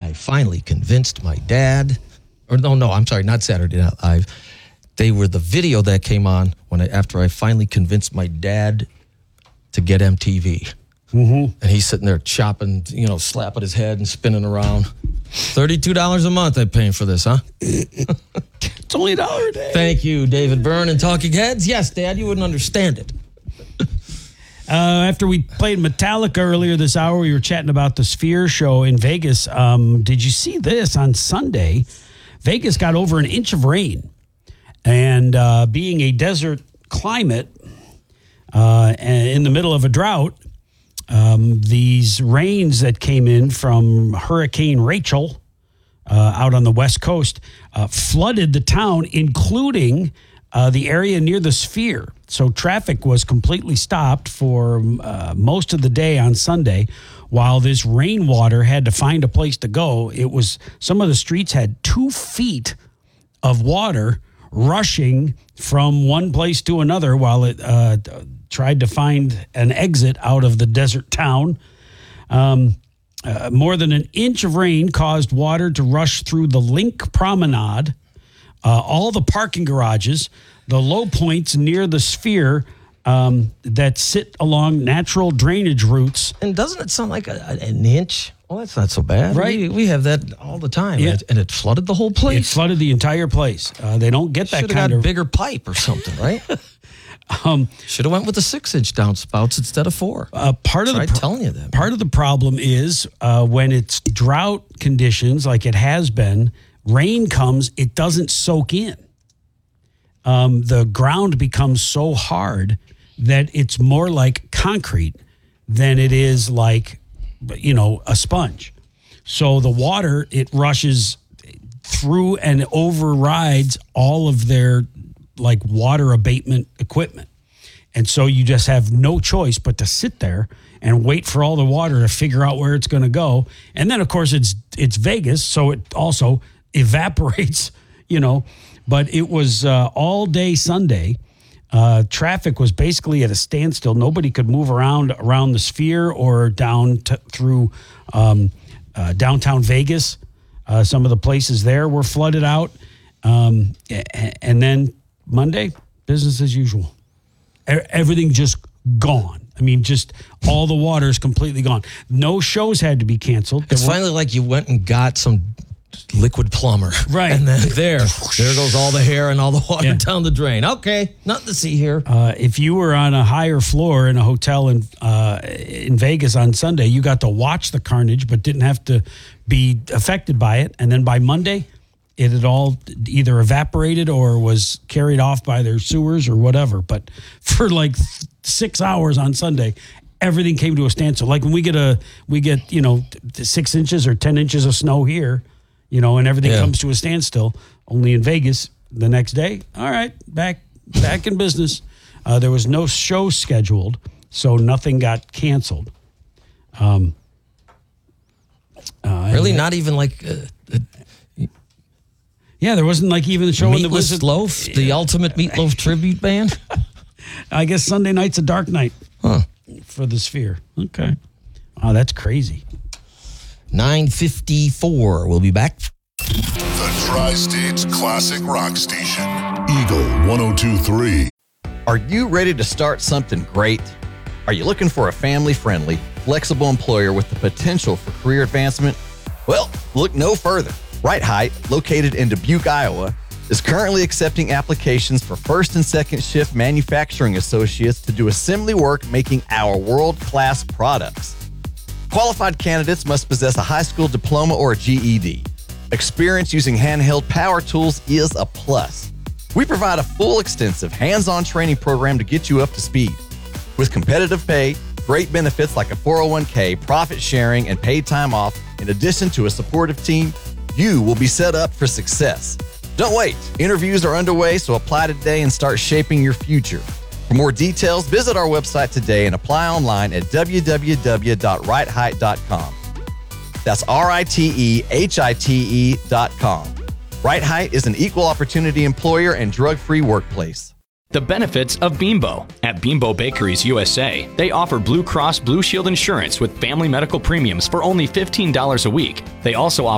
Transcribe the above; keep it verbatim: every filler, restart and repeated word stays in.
I finally convinced my dad, or no, no, I'm sorry, not Saturday Night Live. They were the video that came on when I, after I finally convinced my dad to get M T V. Mm-hmm. And he's sitting there chopping, you know, slapping his head and spinning around. thirty-two dollars a month I'm paying for this, huh? It's only a dollar a day. Thank you, David Byrne and Talking Heads. Yes, Dad, you wouldn't understand it. Uh, after we played Metallica earlier this hour, we were chatting about the Sphere show in Vegas. Um, did you see this on Sunday? Vegas got over an inch of rain. And uh, being a desert climate uh, in the middle of a drought, um, these rains that came in from Hurricane Rachel uh, out on the West Coast uh, flooded the town, including uh, the area near the Sphere. So traffic was completely stopped for uh, most of the day on Sunday while this rainwater had to find a place to go. It was, some of the streets had two feet of water rushing from one place to another while it uh, tried to find an exit out of the desert town. Um, uh, more than an inch of rain caused water to rush through the Link Promenade, uh, all the parking garages, the low points near the Sphere um, that sit along natural drainage routes. And doesn't it sound like a, an inch? Well, that's not so bad. Right. We, we have that all the time. Yeah. And, it, and it flooded the whole place. It flooded the entire place. Uh, they don't get that Should have kind got of... bigger pipe or something, right? um, Should have went with the six-inch downspouts instead of four. Uh, part of Tried the pro- telling you that. Part of the problem is uh, when it's drought conditions, like it has been, rain comes, it doesn't soak in. Um, the ground becomes so hard that it's more like concrete than it is like, you know, a sponge. So the water, it rushes through and overrides all of their like water abatement equipment. And so you just have no choice but to sit there and wait for all the water to figure out where it's going to go. And then, of course, it's it's Vegas, so it also evaporates, you know. But it was uh, all day Sunday. Uh, traffic was basically at a standstill. Nobody could move around around the Sphere or down t- through um, uh, downtown Vegas. Uh, some of the places there were flooded out. Um, and then Monday, business as usual. Everything just gone. I mean, just all the water is completely gone. No shows had to be canceled. It's finally like you went and got some liquid plumber. Right. And then there, there goes all the hair and all the water Yeah. down the drain. Okay, nothing to see here. Uh, if you were on a higher floor in a hotel in uh, in Vegas on Sunday, you got to watch the carnage, but didn't have to be affected by it. And then by Monday, it had all either evaporated or was carried off by their sewers or whatever. But for like six hours on Sunday, everything came to a standstill. Like when we get a we get you know six inches or ten inches of snow here, you know, and everything Yeah. comes to a standstill. Only in Vegas the next day. All right, back back in business. Uh, there was no show scheduled, so nothing got canceled. Um, uh, Really, and- not even like uh, Yeah, there wasn't like even a show in the Meatless Wizard. Loaf, the ultimate Meatloaf tribute band. I guess Sunday night's a dark night Huh. for the Sphere. Okay. Oh, that's crazy. nine fifty-four. We'll be back. The Tri-States Classic Rock Station. Eagle one oh two point three. Are you ready to start something great? Are you looking for a family-friendly, flexible employer with the potential for career advancement? Well, look no further. Right Height, located in Dubuque, Iowa, is currently accepting applications for first and second shift manufacturing associates to do assembly work making our world-class products. Qualified candidates must possess a high school diploma or a G E D. Experience using handheld power tools is a plus. We provide a full, extensive, hands-on training program to get you up to speed. With competitive pay, great benefits like a four oh one k, profit sharing, and paid time off, in addition to a supportive team, you will be set up for success. Don't wait. Interviews are underway, so apply today and start shaping your future. For more details, visit our website today and apply online at w w w dot right height dot com. That's R I T E H I T E dot com. Right Height is an equal opportunity employer and drug-free workplace. The benefits of Beambo. At Beambo Bakeries U S A, they offer Blue Cross Blue Shield insurance with family medical premiums for only fifteen dollars a week. They also offer